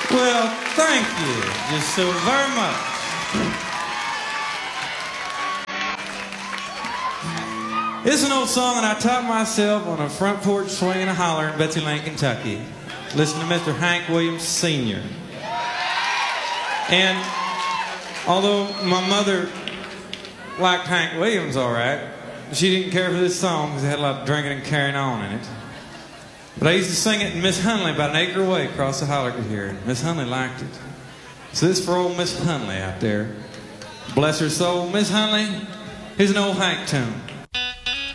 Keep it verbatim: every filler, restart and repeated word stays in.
Well, thank you just so very much. It's an old song, and I taught myself on a front porch swinging a holler in Betsy Lane, Kentucky. Listen to Mister Hank Williams Senior And although my mother liked Hank Williams all right, she didn't care for this song because it had a lot of drinking and carrying on in it. But I used to sing it in Miss Hunley about an acre away across the holler could hear it. Miss Hunley liked it. So this is for old Miss Hunley out there. Bless her soul. Miss Hunley, here's an old Hank tune.